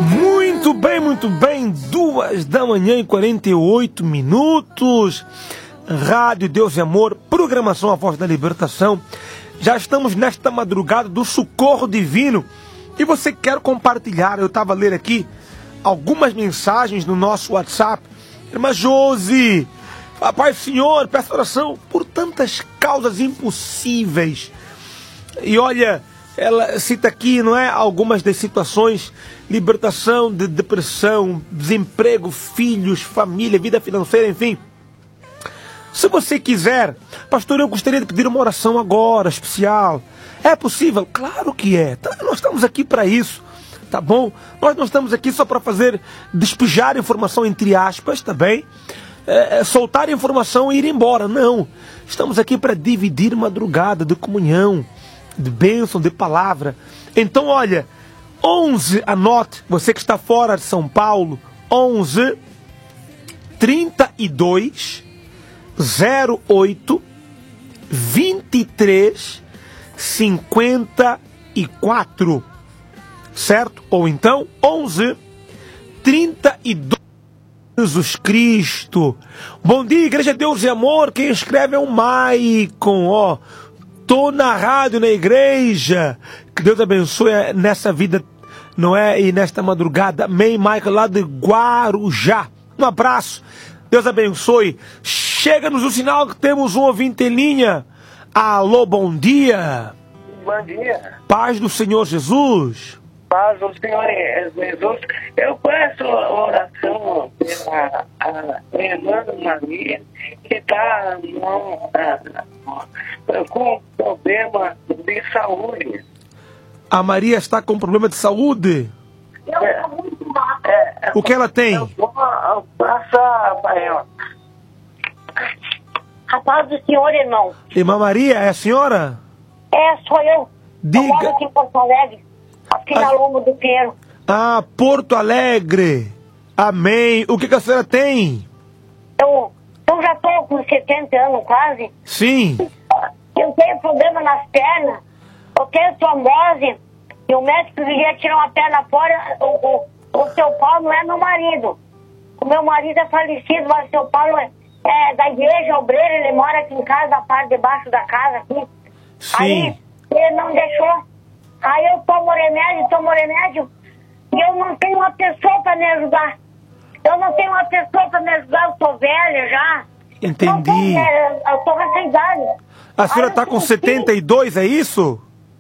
Muito bem, 2h48. Rádio Deus e Amor, programação A Voz da Libertação. Já estamos nesta madrugada do socorro divino. E você quer compartilhar? Eu estava a ler aqui algumas mensagens no nosso WhatsApp. Irmã Josi, Pai Senhor, peço oração por tantas causas impossíveis. E olha, ela cita aqui, não é, algumas das situações: libertação de depressão, desemprego, filhos, família, vida financeira, enfim. Se você quiser, pastor, eu gostaria de pedir uma oração agora, especial. É possível? Claro que é. Nós estamos aqui para isso, tá bom? Nós não estamos aqui só para fazer despejar informação entre aspas, tá bem? Soltar informação e ir embora. Não. Estamos aqui para dividir madrugada de comunhão, de bênção, de palavra. Então, olha, 11, anote, você que está fora de São Paulo, 11 32 08 23 54, certo? Ou então 11 32. Jesus Cristo. Bom dia, Igreja Deus e Amor. Quem escreve é o Maicon, ó. Tô na rádio, na igreja. Que Deus abençoe nessa vida, não é? E nesta madrugada. Amém, Maicon, lá de Guarujá. Um abraço. Deus abençoe. Chega-nos o sinal que temos um ouvinte em linha. Alô, bom dia. Bom dia. Paz do Senhor Jesus. Paz do Senhor Jesus. Eu peço oração pela minha irmã Maria, que está com problema de saúde. A Maria está com problema de saúde? O que ela tem? Eu vou passar para ela. A paz do Senhor, irmão. Irmã Maria, é a senhora? É, sou eu. Diga. Eu moro aqui em Porto Alegre, aqui na Lombo do Pinheiro. Ah, Porto Alegre. Amém. O que a senhora tem? Eu já estou com 70 anos quase. Sim. Eu tenho problema nas pernas. Eu tenho trombose. E o médico queria tirar uma perna fora. O seu Paulo não é meu marido. O meu marido é falecido, mas o seu Paulo é da igreja obreira. Ele mora aqui em casa, na parte de baixo da casa aqui. Sim. Aí ele não deixou. Aí eu tomo remédio. E eu não tenho uma pessoa para me ajudar. Eu sou velha já. Entendi. Eu tô com essa idade. A senhora Aí está eu com senti- 72, é isso?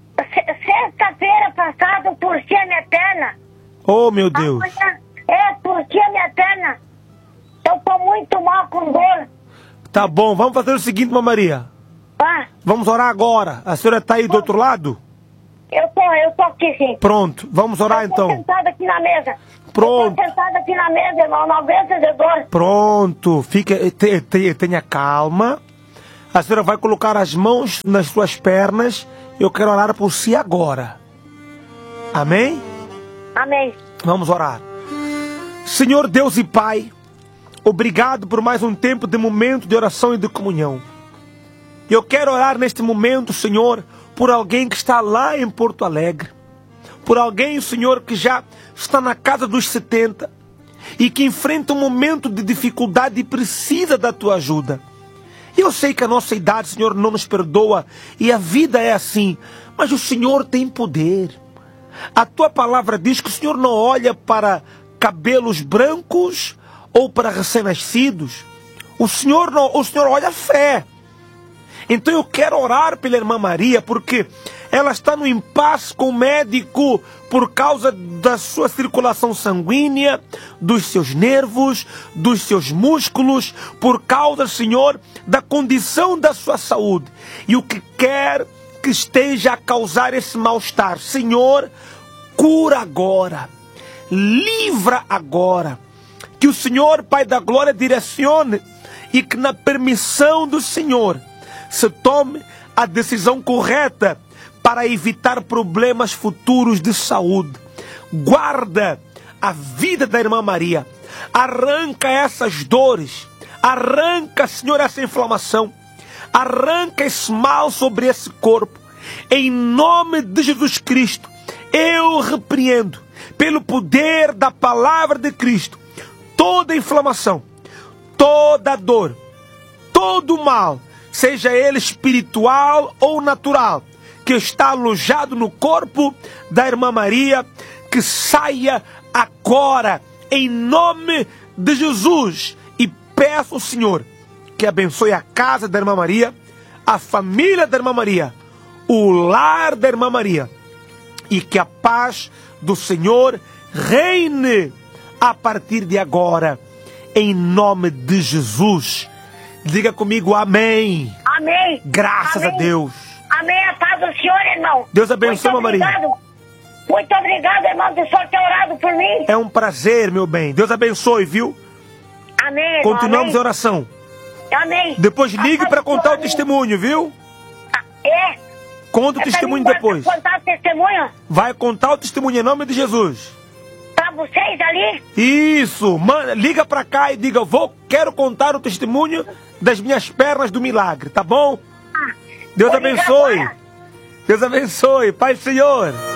Sexta-feira passada eu torci a minha perna. Oh, meu Deus. Amanhã, torci a minha perna. Eu tô muito mal com dor. Tá bom, vamos fazer o seguinte, irmã Maria. Ah, Vamos orar agora. A senhora está aí do outro lado? eu tô aqui sim. Pronto, vamos orar Eu tô então. sentada aqui na mesa. Pronto. Eu tô sentada aqui na mesa, irmão, não aguento de dor. Pronto, tenha calma. A senhora vai colocar as mãos nas suas pernas. Eu quero orar por si agora. Amém? Amém. Vamos orar. Senhor Deus e Pai, obrigado por mais um tempo de momento de oração e de comunhão. Eu quero orar neste momento, Senhor, por alguém que está lá em Porto Alegre. Por alguém, Senhor, que já está na casa dos 70 e que enfrenta um momento de dificuldade e precisa da Tua ajuda. Eu sei que a nossa idade, Senhor, não nos perdoa e a vida é assim, mas o Senhor tem poder. A Tua palavra diz que o Senhor não olha para cabelos brancos ou para recém-nascidos. O Senhor olha a fé. Então eu quero orar pela irmã Maria, porque ela está no impasse com o médico por causa da sua circulação sanguínea, dos seus nervos, dos seus músculos, por causa, Senhor, da condição da sua saúde. E o que quer que esteja a causar esse mal-estar, Senhor, cura agora, livra agora. Que o Senhor, Pai da Glória, direcione e que na permissão do Senhor se tome a decisão correta para evitar problemas futuros de saúde. Guarda a vida da irmã Maria. Arranca essas dores. Arranca, Senhor, essa inflamação. Arranca esse mal sobre esse corpo. Em nome de Jesus Cristo, eu repreendo pelo poder da palavra de Cristo, toda inflamação, toda dor, todo mal, seja ele espiritual ou natural, que está alojado no corpo da irmã Maria, que saia agora, em nome de Jesus. E peço ao Senhor que abençoe a casa da irmã Maria, a família da irmã Maria, o lar da irmã Maria, e que a paz do Senhor reine a partir de agora, em nome de Jesus. Diga comigo amém. Amém. Graças Amém. a Deus. Amém. A paz do Senhor, irmão. Deus abençoe, irmã Maria. Muito obrigado, irmão, do senhor ter orado por mim. É um prazer, meu bem. Deus abençoe, viu? Amém, irmão. Continuamos amém. a oração. Amém. Depois ligue A para paz do contar o Senhor, testemunho, viu? É. Conta o testemunho depois. Contar o testemunho Vai contar o testemunho em nome de Jesus. pra vocês ali. Isso. Liga para cá e diga, quero contar o testemunho das minhas pernas do milagre, tá bom? Deus Vou ligar abençoe. agora. Deus abençoe. Pai, Senhor.